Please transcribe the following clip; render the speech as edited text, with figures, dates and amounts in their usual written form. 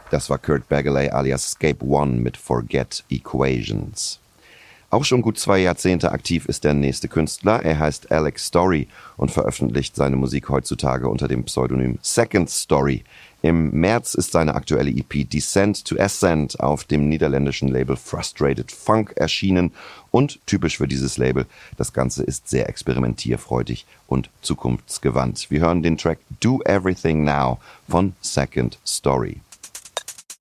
Das war Kurt Bagley alias Scape One mit Forget Equations. Auch schon gut 2 Jahrzehnte aktiv ist der nächste Künstler. Er heißt Alex Story und veröffentlicht seine Musik heutzutage unter dem Pseudonym Second Story. Im März ist seine aktuelle EP Descent to Ascent auf dem niederländischen Label Frustrated Funk erschienen. Und typisch für dieses Label, das Ganze ist sehr experimentierfreudig und zukunftsgewandt. Wir hören den Track Do Everything Now von Second Story.